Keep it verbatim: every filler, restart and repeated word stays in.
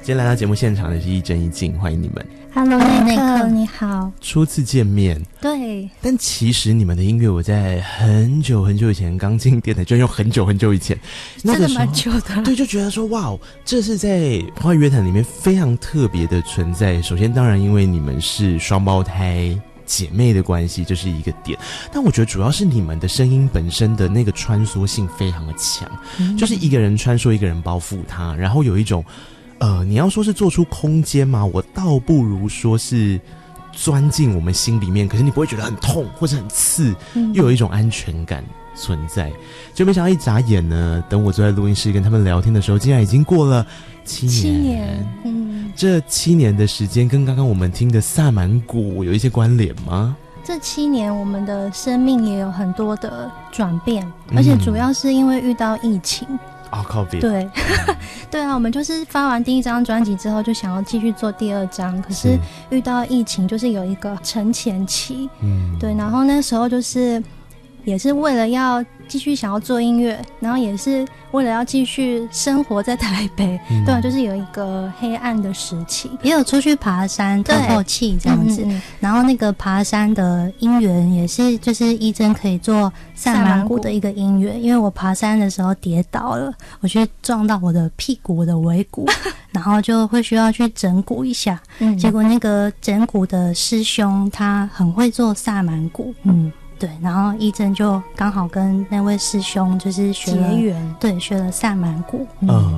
今天来到节目现场的是一真一静，欢迎你们。 Hello， 内克，你好。 初次见面， 对。但其实你们的音乐，我在很久很久以前刚进电台，就用很久很久以前，那个时候真的蛮久的。 对，就觉得说，哇，这是在华语乐坛里面非常特别的存在。首先，当然因为你们是双胞胎姐妹的关系，这是一个点。但我觉得主要是你们的声音本身的那个穿梭性非常的强，嗯、就是一个人穿梭，一个人包覆它，然后有一种。呃，你要说是做出空间吗？我倒不如说是钻进我们心里面，可是你不会觉得很痛或者很刺，嗯、又有一种安全感存在。就没想到一眨眼呢，等我坐在录音室跟他们聊天的时候，竟然已经过了七年。 七年，嗯， 这七年的时间跟刚刚我们听的萨满鼓有一些关联吗？ 这七年我们的生命也有很多的转变，而且主要是因为遇到疫情。 啊、oh, ，COVID 对，对啊，我们就是发完第一张专辑之后，就想要继续做第二张，可是遇到疫情，就是有一个沉潜期，嗯，对，然后那时候就是也是为了要继续想要做音乐，然后也是为了要继续生活在台北，嗯、对啊，就是有一个黑暗的时期， 也有出去爬山透透气这样子，嗯嗯，然后那个爬山的因缘也是就是一真可以做萨满鼓的一个因缘，因为我爬山的时候跌倒了，我去撞到我的屁股，我的尾骨然后就会需要去整骨一下，嗯、结果那个整骨的师兄他很会做萨满鼓，嗯，对，然后一真就刚好跟那位师兄就是学了， 结缘， 对，学了萨满鼓， 嗯。